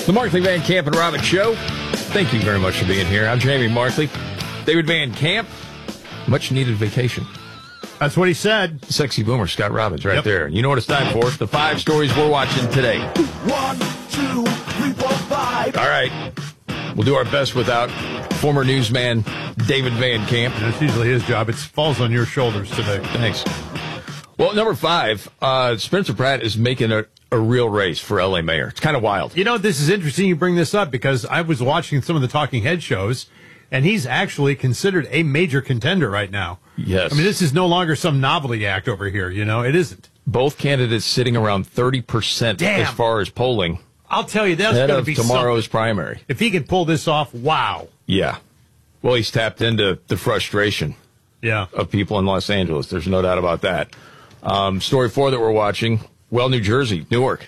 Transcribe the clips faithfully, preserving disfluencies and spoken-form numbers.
The Markley, Van Camp, and Robbins Show. Thank you very much for being here. I'm Jamie Markley. David Van Camp, much needed vacation. That's what he said. Sexy boomer Scott Robbins right Yep. there. You know what it's time for? The five stories we're watching today. One, two, three, four, five. All right. We'll do our best without former newsman David Van Camp. That's usually his job. It falls on your shoulders today. Thanks. Well, number five, uh, Spencer Pratt is making a, a real race for L A mayor. It's kind of wild. You know, this is interesting you bring this up because I was watching some of the Talking Head shows, and he's actually considered a major contender right now. Yes. I mean, this is no longer some novelty act over here, you know. It isn't. Both candidates sitting around thirty percent Damn. as far as polling I'll tell you, that's ahead going to of be tomorrow's something. primary. If he can pull this off, wow. Yeah. Well, he's tapped into the frustration Yeah. of people in Los Angeles. There's no doubt about that. Um, story four that we're watching, well, New Jersey, Newark,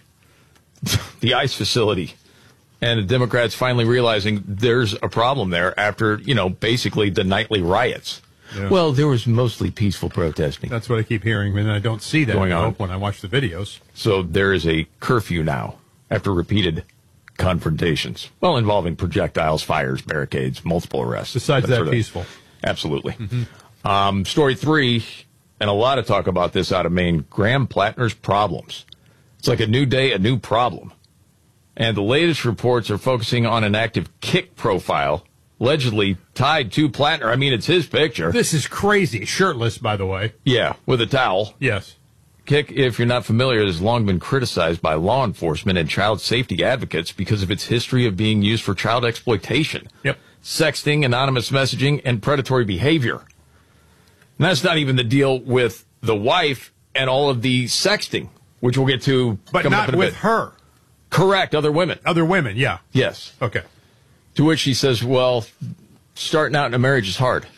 the ICE facility. And the Democrats finally realizing there's a problem there after, you know, basically the nightly riots. Yeah. Well, there was mostly peaceful protesting. That's what I keep hearing, and I don't see that Going I on. hope when I watch the videos. So there is a curfew now after repeated confrontations. Well, involving projectiles, fires, barricades, multiple arrests. Besides that, sort of- peaceful. Absolutely. Mm-hmm. Um, story three, and a lot of talk about this out of Maine, Graham Plattner's problems. It's like a new day, a new problem. And the latest reports are focusing on an active kick profile, allegedly tied to Plattner. I mean, it's his picture. This is crazy. Shirtless, by the way. Yeah, with a towel. Yes. Kick, if you're not familiar, has long been criticized by law enforcement and child safety advocates because of its history of being used for child exploitation, Yep. sexting, anonymous messaging, and predatory behavior. And that's not even the deal with the wife and all of the sexting, which we'll get to But coming up not in a with bit. her. Correct, other women. Other women, yeah. Yes. Okay. To which she says, well, starting out in a marriage is hard.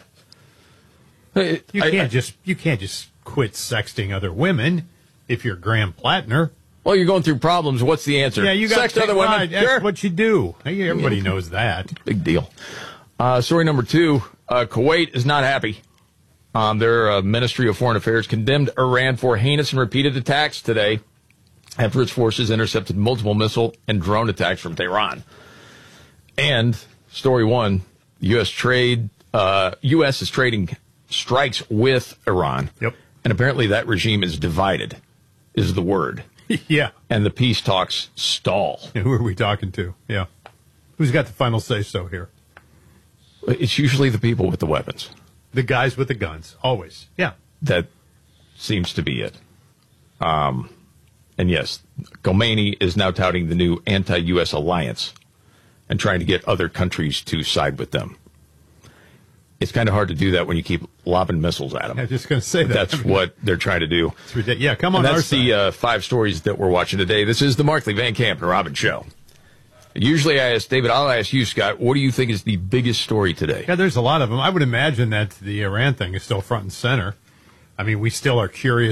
You I- can't I- just you can't just quit sexting other women if you're Graham Plattner. Well, you're going through problems. What's the answer? Yeah, you got Sex to other women. Right, that's Sure. what you do. Hey, everybody knows that. Big deal. Uh, story number two, uh, Kuwait is not happy. Um, their uh, Ministry of Foreign Affairs condemned Iran for heinous and repeated attacks today after its forces intercepted multiple missile and drone attacks from Tehran. And story one, U S trade, uh, U S is trading strikes with Iran. Yep. And apparently that regime is divided, is the word. Yeah. And the peace talks stall. Yeah, who are we talking to? Yeah. Who's got the final say so here? It's usually the people with the weapons. The guys with the guns. Always. Yeah. That seems to be it. Um, and yes, Khomeini is now touting the new anti-U S alliance and trying to get other countries to side with them. It's kind of hard to do that when you keep lobbing missiles at them. I was just going to say that. That's I mean, what they're trying to do. it's ridiculous. Yeah, come on And our that's side. the uh, five stories that we're watching today. This is the Markley, Van Camp, and Robbins Show. Usually I ask David, I'll ask you, Scott, what do you think is the biggest story today? Yeah, there's a lot of them. I would imagine that the Iran thing is still front and center. I mean, we still are curious